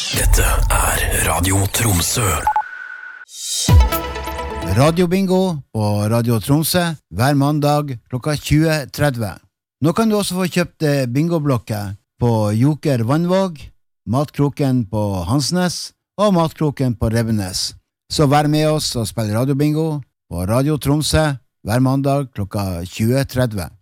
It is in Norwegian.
Dette Radio Tromsø. Radiobingo på Radio Tromsø hver mandag klokka 20.30. Nå kan du også få kjøpt bingoblokker på Joker Vannvåg, Matkroken på Hansnes og Matkroken på Revenes. Så vær med oss og spill radiobingo på Radio Tromsø hver mandag klokka 20.30.